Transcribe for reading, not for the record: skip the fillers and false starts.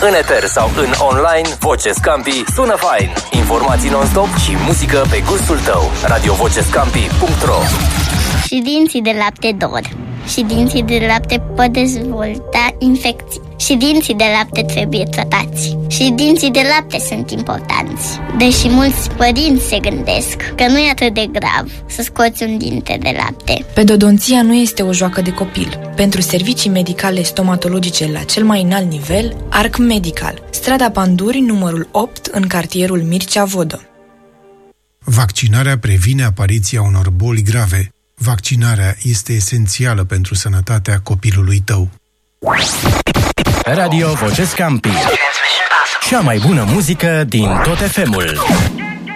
În eter sau în online, Voce Scampi sună fain. Informații non-stop și muzică pe gustul tău. radiovocescampi.ro. Și dinții de lapte dor. Și dinții de lapte pot dezvolta infecții. Și dinții de lapte trebuie tratați. Și dinții de lapte sunt importanți. Deși mulți părinți se gândesc că nu e atât de grav să scoți un dinte de lapte. Pedodonția nu este o joacă de copil. Pentru servicii medicale stomatologice la cel mai înalt nivel, Arc Medical, strada Panduri, numărul 8, în cartierul Mircea Vodă. Vaccinarea previne apariția unor boli grave. Vaccinarea este esențială pentru sănătatea copilului tău. Radio Voce Scampi. Cea mai bună muzică din tot FM-ul.